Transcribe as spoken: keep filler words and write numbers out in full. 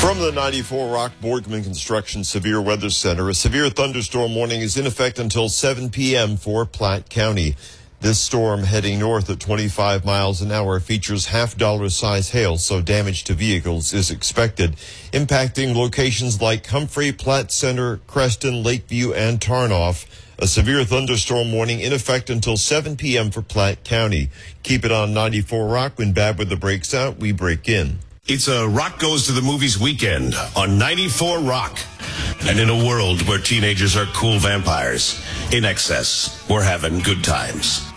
From the ninety-four Rock Boardman Construction Severe Weather Center, a severe thunderstorm warning is in effect until seven p.m. for Platte County. This storm, heading north at twenty-five miles an hour, features half-dollar size hail, so damage to vehicles is expected, impacting locations like Humphrey, Platte Center, Creston, Lakeview, and Tarnoff. A severe thunderstorm warning in effect until seven p.m. for Platte County. Keep it on ninety-four Rock. When bad weather breaks out, we break in. It's a Rock Goes to the Movies weekend on ninety-four Rock. And in a world where teenagers are cool vampires, in excess, we're having good times.